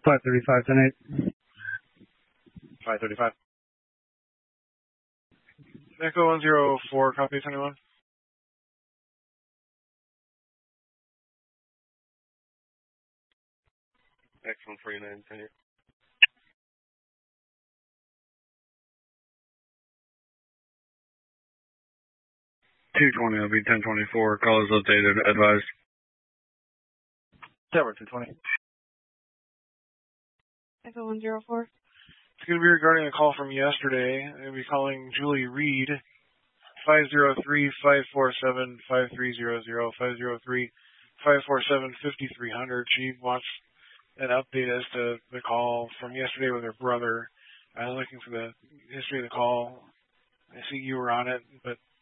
535, 535. Echo 104, copy 21. Excellent 49, continue. 220, it'll be 1024. Call is updated, advised. Tower 220. Echo 104. It's going to be regarding a call from yesterday. I'll be calling Julie Reed, 503-547-5300, 503-547-5300. She wants an update as to the call from yesterday with her brother. I'm looking for the history of the call. I see you were on it, but